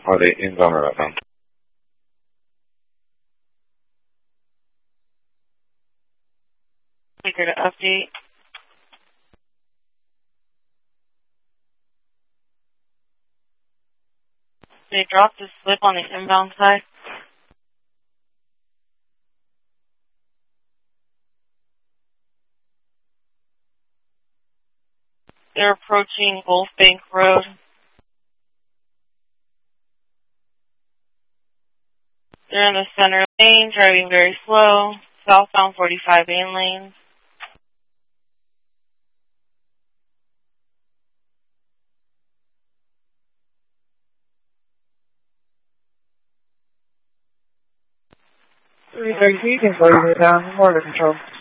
Are they inbound or outbound? Speaker to update. They dropped the slip on the inbound side. They're approaching Gulf Bank Road. They're in the center lane, driving very slow. Southbound 45 main lanes. You can slow you down, border control.